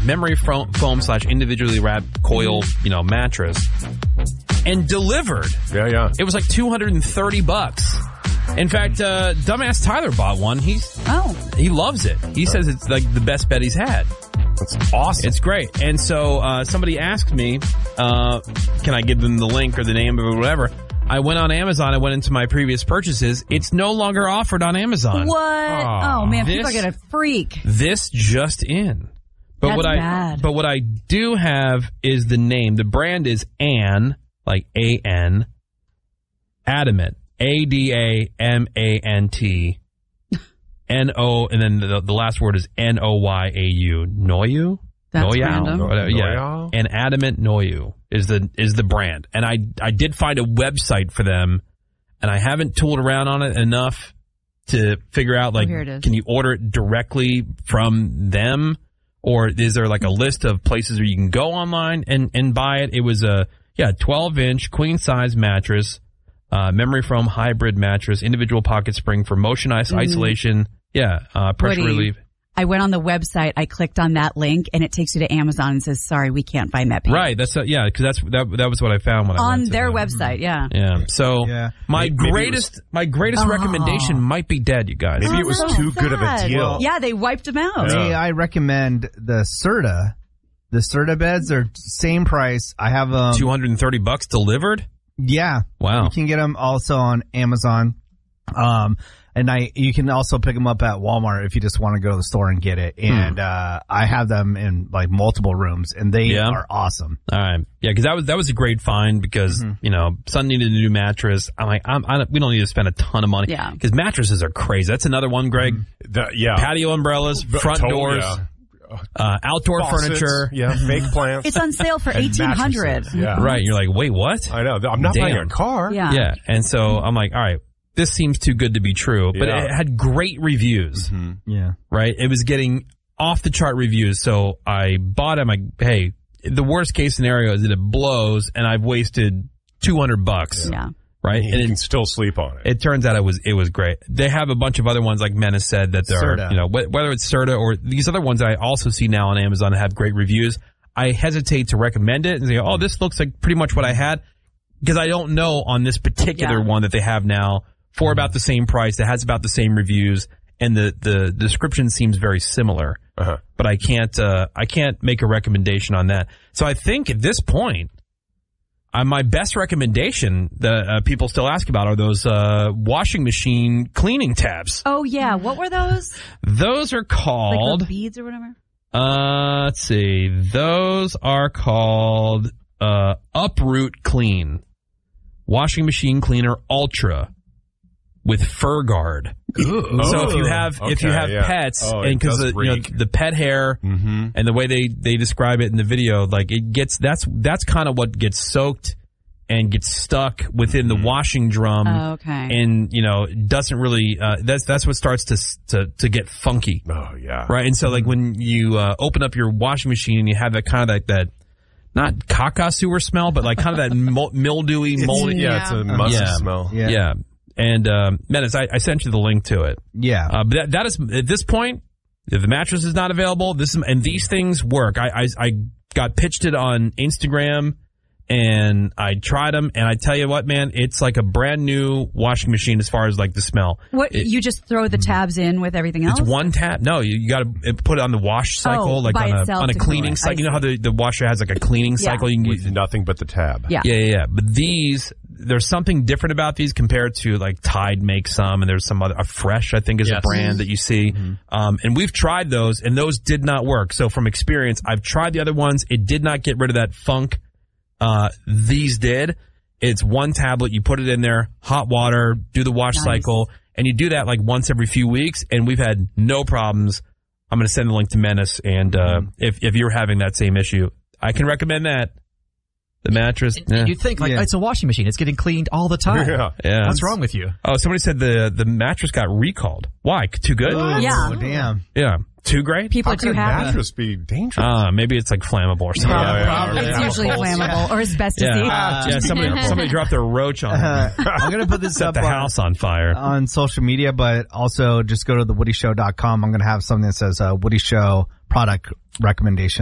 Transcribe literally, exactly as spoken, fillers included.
memory foam, foam slash individually wrapped coil, you know, mattress, and delivered. Yeah, yeah. It was like two hundred thirty bucks. In fact, uh, dumbass Tyler bought one. He's oh, he loves it. He says it's like the best bed he's had. That's awesome. It's great. And so uh, somebody asked me, uh, can I give them the link or the name or whatever? I went on Amazon. I went into my previous purchases. It's no longer offered on Amazon. What? Oh, oh man, this, people are gonna freak. This just in. But That's what I bad. but what I do have is the name. The brand is Ann, like A N, Adamant, A D A M A N T, N O, and then the, the last word is N O Y A U. Noyu? That's Noyau? random. Or whatever, yeah. Noyau? And Adamant Noyu is the is the brand. And I I did find a website for them, and I haven't tooled around on it enough to figure out, like, oh, here it is. can you order it directly from them? Or is there like a list of places where you can go online and, and buy it? It was a, yeah, twelve inch queen size mattress, uh, memory foam hybrid mattress, individual pocket spring for motion ice mm-hmm. isolation. Yeah. Uh, pressure Woody, relief. I went on the website, I clicked on that link, and it takes you to Amazon and says, sorry, we can't find that page. Right. That's, a, yeah, because that's, that, that was what I found when I on went to their them. website, yeah. Yeah. So Yeah. my Maybe- maybe greatest, it was- my greatest Oh. recommendation might be dead, you guys. Maybe Oh, it was no, too that's good of a sad. deal. Yeah, they wiped them out. Yeah. Hey, I recommend the Serta. The Serta beds are same price. I have them. two hundred thirty bucks delivered? Yeah. Wow. You can get them also on Amazon. Um, and I, you can also pick them up at Walmart if you just want to go to the store and get it. And, uh, I have them in like multiple rooms and they Yeah. are awesome. All right. Yeah, because that was that was a great find because, Mm-hmm. you know, son needed a new mattress. I'm like, I'm, I don't, we don't need to spend a ton of money. Yeah. Because mattresses are crazy. That's another one, Greg. The- yeah. Patio umbrellas, front Total, doors, yeah. uh, outdoor Faucets, furniture. Yeah, fake plants. It's on sale for and eighteen hundred dollars. mattresses, Yeah. Right. You're like, wait, what? I know. I'm not Damn. buying a car. Yeah. Yeah. And so I'm like, all right, this seems too good to be true. But Yeah. it had great reviews, Yeah. right? It was getting off the chart reviews. So I bought it. I'm like, hey, the worst case scenario is that it blows and I've wasted two hundred bucks. Yeah. Right. You And can it, still sleep on it. it turns out it was, it was great. They have a bunch of other ones like Menace said that there Serta. are, you know, wh- whether it's Serta or these other ones I also see now on Amazon that have great reviews. I hesitate to recommend it and say, oh, this looks like pretty much what I had because I don't know on this particular Yeah. one that they have now for about the same price that has about the same reviews and the, the description seems very similar, Uh-huh. but I can't, uh, I can't make a recommendation on that. So I think at this point, uh, my best recommendation that uh, people still ask about are those uh, washing machine cleaning tabs. Oh, yeah. What were those? Those are Like called, the beads or whatever? uh, let's see, those are called uh, Uproot Clean. Washing Machine Cleaner Ultra with Fur Guard. Ooh. So if you have if you Okay, have yeah. pets Oh, it and because does the, you know, reek. the pet hair Mm-hmm. and the way they, they describe it in the video, like it gets that's that's kind of what gets soaked and gets stuck within the washing drum, Oh, okay. and you know doesn't really uh, that's that's what starts to to to get funky, Oh, yeah. right? And so like when you uh, open up your washing machine and you have that kind of like that. Not caca sewer smell, but like kind of that mo- mildewy, moldy. Yeah, it's a musty Yeah. smell. Yeah. Yeah. And, um, Menace, I, I sent you the link to it. Yeah. Uh, but that, that is, at this point, if the mattress is not available, this is, and these things work. I, I, I got pitched it on Instagram and I tried them and I tell you what, man, it's like a brand new washing machine as far as like the smell. What, It- you just throw the tabs in with everything else? It's one tap. No, you, you got to put it on the wash cycle, Oh, like by on a itself on a to cleaning clean it. cycle. I You know how the, the washer has like a cleaning Yeah. cycle. You can With use, nothing but the tab. Yeah. yeah, yeah, yeah. But these, there's something different about these compared to like Tide makes some, and there's some other, a Fresh, I think, is Yes. a brand that you see. Um, and we've tried those, and those did not work. So from experience, I've tried the other ones. It did not get rid of that funk. Uh, these did. It's one tablet. You put it in there, hot water, do the wash Nice. cycle, and you do that like once every few weeks. And we've had no problems. I'm going to send the link to Menace, and uh, if if you're having that same issue, I can recommend that. The mattress. And eh. You'd think, like, Yeah. it's a washing machine. It's getting cleaned all the time. Yeah. Yeah. What's wrong with you? Oh, somebody said the the mattress got recalled. Why? Too good? Yeah. Oh, damn. Yeah. Too great? People How are could too a happy. mattress be dangerous? Uh, maybe it's like flammable or something. Probably. Yeah, yeah, It's yeah. usually flammable or asbestos. Yeah. Yeah, somebody, somebody dropped their roach on it. Uh, I'm going to put this Set up the on, house on fire. on social media, but also just go to the woody show dot com. I'm going to have something that says uh, Woody Show product recommendation.